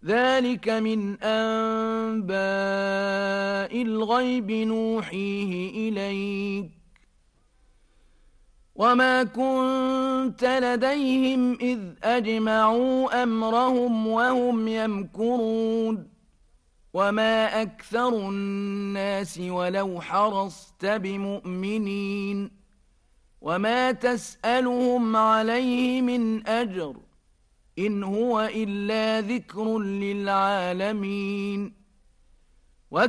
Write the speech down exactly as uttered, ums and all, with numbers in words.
ذلك من أنباء الغيب نوحيه إليك وما كنت لديهم إذ أجمعوا أمرهم وهم يمكرون وما أكثر الناس ولو حرصت بمؤمنين وما تسألهم عليه من أجر إن هو إلا ذكر للعالمين